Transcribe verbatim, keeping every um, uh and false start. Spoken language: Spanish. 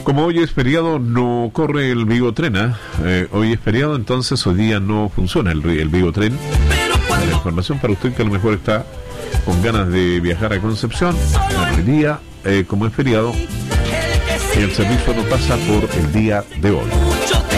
Como hoy es feriado, no corre el Vigotren. Eh, hoy es feriado, entonces hoy día no funciona el, el Vigotren. La información para usted que a lo mejor está con ganas de viajar a Concepción. Hoy día, eh, como es feriado, el servicio no pasa por el día de hoy.